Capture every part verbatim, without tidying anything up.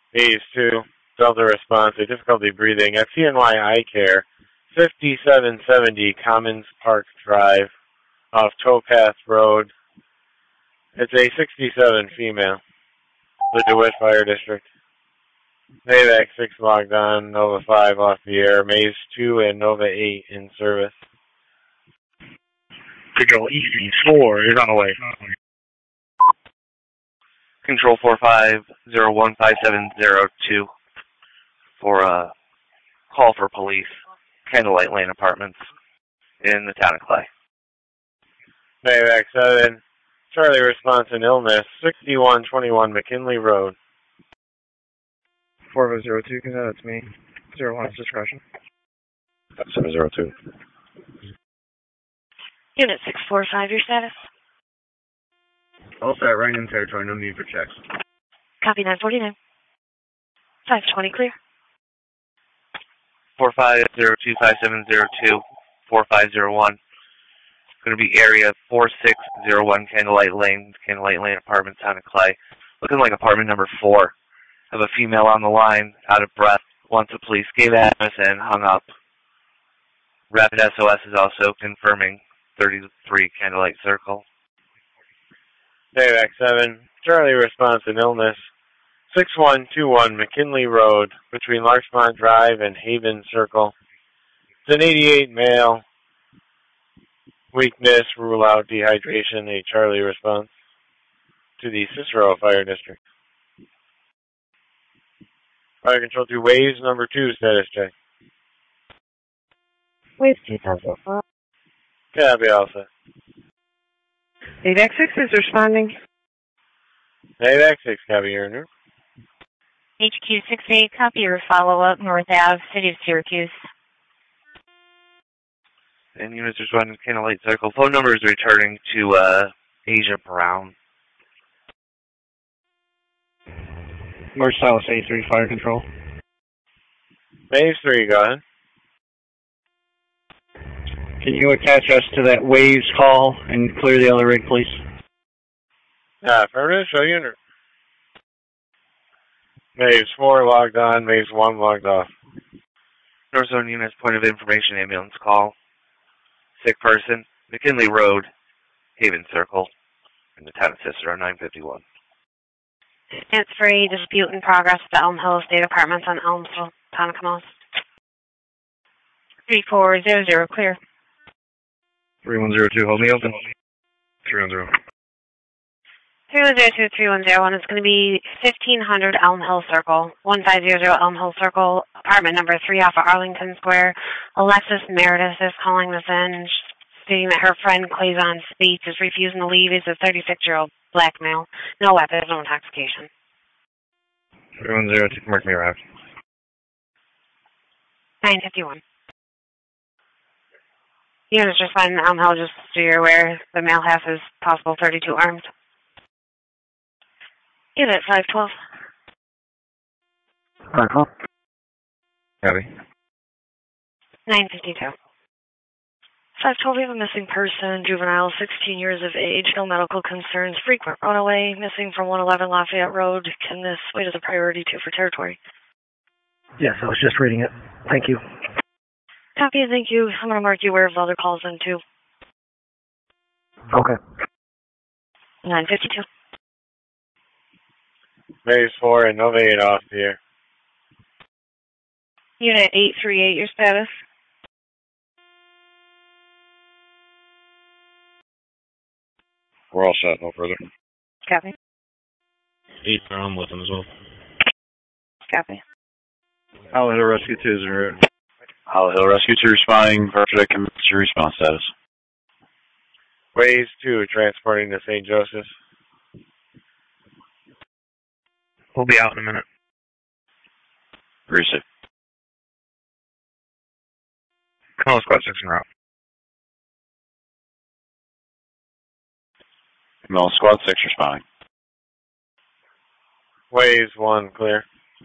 Phase two, Delta response, a difficulty breathing at C N Y Eye Care, fifty-seven seventy Commons Park Drive, off Towpath Road. It's a sixty-seven female, the DeWitt Fire District. NAVAC six logged on, Nova five off the air, Maze two and Nova eight in service. Control E C four is on the way. Control four five zero one five seven zero two for a call for police, Candlelight Lane Apartments in the town of Clay. NAVAC seven, Charlie response and illness, sixty-one twenty-one McKinley Road. four five zero two, that's me. zero one is discretion. seven zero two. Unit six four five, your status? All set, right in territory, no need for checks. Copy nine forty-nine. five twenty clear. four five zero two five seven zero two, four five zero one. Going to be area four six zero one Candlelight Lane, Candlelight Lane Apartments, town of Clay. Looking like apartment number four. Have a female on the line, out of breath. Once the police gave address and hung up. Rapid S O S is also confirming thirty-three Candlelight Circle. NAVAC seven, Charlie response and illness, six one two one McKinley Road, between Larchmont Drive and Haven Circle. It's an eighty-eight male. Weakness, rule out dehydration, a Charlie response to the Cicero Fire District. Fire Control to Waves number two, status check. Waves two thousand four. Copy, all set. NAVAC six is responding. NAVAC six, copy, your order. H Q six eight, copy your follow-up, North Ave, City of Syracuse. And units responding to Candlelight Circle. Phone number is returning to uh, Asia Brown. Marcellus A three, Fire Control. Maze three, go ahead. Can you attach us to that Waves call and clear the other rig, please? Ah, affirmative, show unit. Maze four logged on, Maze one logged off. North Zone units, point of information, ambulance call. Sick person, McKinley Road, Haven Circle, in the town of Cicero, nine fifty-one. It's for a dispute in progress at the Elm Hill State Apartments on Elmsville, town of Comox. three four zero zero, clear. three one zero two, hold me open. three one zero. three one zero two, three one zero one is going to be fifteen hundred Elm Hill Circle, one five zero zero Elm Hill Circle, apartment number three off of Arlington Square. Alexis Meredith is calling this in, stating that her friend Quazon Speech is refusing to leave. He's a thirty-six-year-old black male. No weapons, no intoxication. three one zero two, mark me arrived. nine fifty-one. Units responding to Elm Hill, just so you're aware, the male half is possible thirty-two armed. Unit five twelve. five twelve. Copy. nine fifty-two. five twelve, we have a missing person, juvenile, sixteen years of age, no medical concerns, frequent runaway, missing from one eleven Lafayette Road. Can this wait as a priority two for territory? Yes, I was just reading it. Thank you. Copy, thank you. I'm going to mark you aware of the other calls in too. Okay. nine fifty-two. Maze four and Nova eight off the air. Unit eight three eight, your status? We're all set, no further. Copy. Eight, I'm with them as well. Copy. Hollow Hill Rescue two is en route. Hollow Hill Rescue two responding. Virtually commence your response status. Waves two transporting to Saint Joseph's. We'll be out in a minute. Receive. Come on, Squad six en route. Camilla Squad six responding. Waves one clear.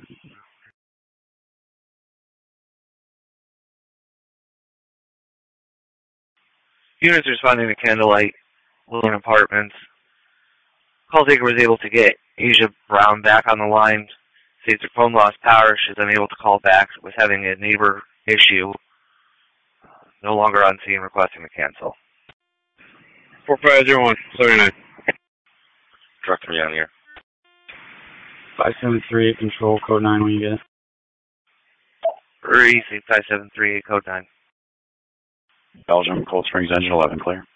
Units responding to Candlelight Lane Apartments. Call taker was able to get Asia Brown back on the line, States her phone lost power. She's unable to call back. Was having a neighbor issue. No longer on scene, requesting to cancel. four five zero one, seventy-nine. Direct me on here. five seven three eight, control, code nine when you get it. Easy, five seven three eight, code nine. Belgium, Cold Springs, engine eleven, clear.